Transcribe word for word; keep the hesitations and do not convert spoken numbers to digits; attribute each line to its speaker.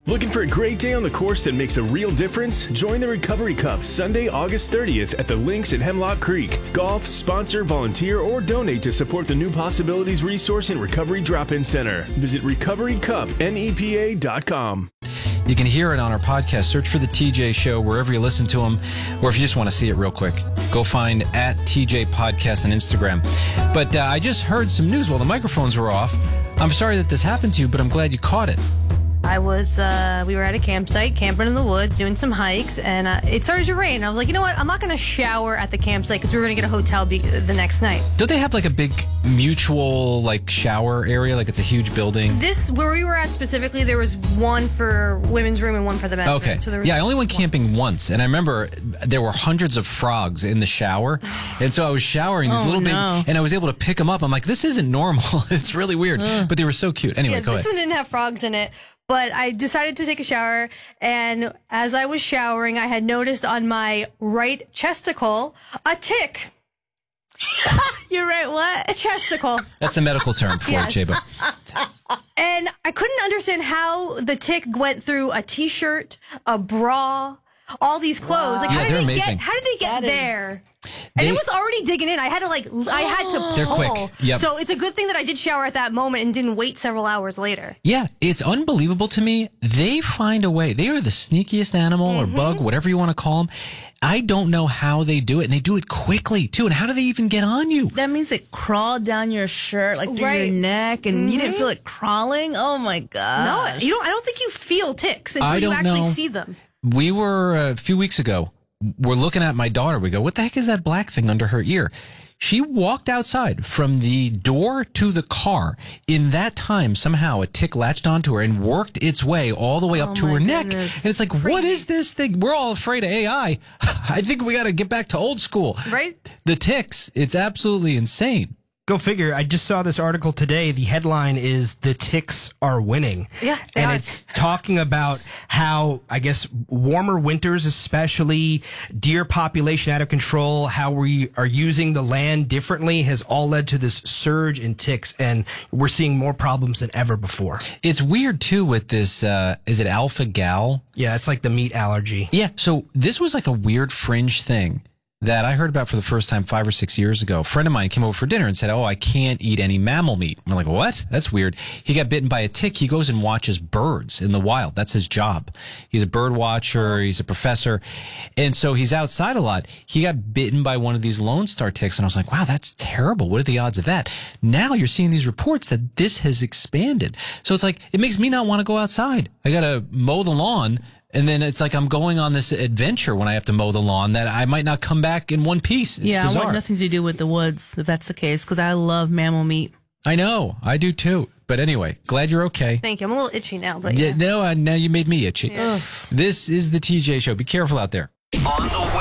Speaker 1: Looking for a great day on the course that makes a real difference? Join the Recovery Cup Sunday, August thirtieth at the Links at Hemlock Creek. Golf, sponsor, volunteer, or donate to support the New Possibilities Resource and Recovery Drop-In Center. Visit recovery cup nepa dot com.
Speaker 2: You can hear it on our podcast. Search for The T J Show wherever you listen to them, or if you just want to see it real quick, go find at T J Podcast on Instagram. But uh, I just heard some news while the microphones were off. I'm sorry that this happened to you, but I'm glad you caught it.
Speaker 3: I was, uh, we were at a campsite, camping in the woods, doing some hikes, and uh, it started to rain. I was like, you know what? I'm not going to shower at the campsite because we were going to get a hotel be- the next night.
Speaker 2: Don't they have like a big mutual like shower area? Like it's a huge building?
Speaker 3: This, where we were at specifically, there was one for women's room and one for the men's
Speaker 2: okay.
Speaker 3: room. So there was
Speaker 2: yeah, I only went
Speaker 3: one.
Speaker 2: camping once, and I remember there were hundreds of frogs in the shower, and so I was showering these
Speaker 4: oh,
Speaker 2: little
Speaker 4: no.
Speaker 2: big, and I was able to pick them up. I'm like, this isn't normal. It's really weird,
Speaker 4: Ugh.
Speaker 2: but they were so cute. Anyway,
Speaker 3: Yeah,
Speaker 2: go
Speaker 3: this
Speaker 2: ahead.
Speaker 3: one didn't have frogs in it. But I decided to take a shower, and as I was showering, I had noticed on my right chesticle a tick.
Speaker 4: You're right, what?
Speaker 3: A chesticle.
Speaker 2: That's the medical term for
Speaker 3: Yes.
Speaker 2: it, Chaba.
Speaker 3: And I couldn't understand how the tick went through a t-shirt, a bra, all these clothes. Like,
Speaker 2: Yeah,
Speaker 3: how did
Speaker 2: they're
Speaker 3: they
Speaker 2: amazing.
Speaker 3: get? How did they get
Speaker 4: That is-
Speaker 3: there? And
Speaker 2: They-
Speaker 3: it was already digging in. I had to like, I had to pull.
Speaker 2: They're quick. Yep.
Speaker 3: So it's a good thing that I did shower at that moment and didn't wait several hours later.
Speaker 2: Yeah, it's unbelievable to me. They find a way. They are the sneakiest animal
Speaker 3: Mm-hmm.
Speaker 2: or bug, whatever you want to call them. I don't know how they do it, and they do it quickly too. And how do they even get on you?
Speaker 4: That means it crawled down your shirt, like through
Speaker 3: Right.
Speaker 4: your neck, and you didn't
Speaker 3: Mhm.
Speaker 4: feel it crawling. Oh my god!
Speaker 3: No, you don't. I don't think you feel ticks until
Speaker 2: I
Speaker 3: you
Speaker 2: don't
Speaker 3: actually
Speaker 2: know.
Speaker 3: see them.
Speaker 2: We were uh, a few weeks ago. We're looking at my daughter. We go, what the heck is that black thing under her ear? She walked outside from the door to the car. In that time, somehow a tick latched onto her and worked its way all the way up
Speaker 4: Oh,
Speaker 2: to
Speaker 4: my
Speaker 2: her neck.
Speaker 4: goodness.
Speaker 2: And it's like, what is this thing? We're all afraid of A I. I think we got to get back to old school.
Speaker 3: Right?
Speaker 2: The ticks, it's absolutely insane.
Speaker 5: Go figure. I just saw this article today. The headline is "The Ticks Are Winning."
Speaker 3: Yeah, they
Speaker 5: and
Speaker 3: are.
Speaker 5: it's talking about how, I guess, warmer winters, especially deer population out of control, how we are using the land differently, has all led to this surge in ticks, and we're seeing more problems than ever before.
Speaker 2: It's weird too with this. Uh, is it alpha gal?
Speaker 5: Yeah, it's like the meat allergy.
Speaker 2: Yeah. So this was like a weird fringe thing that I heard about for the first time five or six years ago. A friend of mine came over for dinner and said, oh, I can't eat any mammal meat. I'm like, what? That's weird. He got bitten by a tick. He goes and watches birds in the wild. That's his job. He's a bird watcher. He's a professor. And so he's outside a lot. He got bitten by one of these Lone Star ticks. And I was like, wow, that's terrible. What are the odds of that? Now you're seeing these reports that this has expanded. So it's like, it makes me not want to go outside. I got to mow the lawn. And then it's like I'm going on this adventure when I have to mow the lawn that I might not come back in one piece. It's
Speaker 4: yeah,
Speaker 2: bizarre.
Speaker 4: I want nothing to do with the woods if that's the case, because I love mammal meat.
Speaker 2: I know. I do too. But anyway, glad you're okay.
Speaker 3: Thank you. I'm a little itchy now, but
Speaker 2: Yeah,
Speaker 3: yeah.
Speaker 2: no, uh, now you made me itchy.
Speaker 3: Yeah.
Speaker 2: This is the T J Show. Be careful out there.
Speaker 6: On the